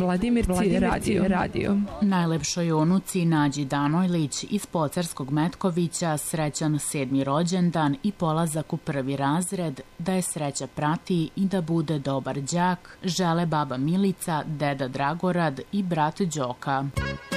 Vladimirci radio. Najlepšoj unuci Nađi Danojlić iz Pocarskog Metkovića srećan 7. rođendan i polazak u 1. razred, da je sreća prati i da bude dobar đak, žele baba Milica, deda Dragorad i brat Đoka.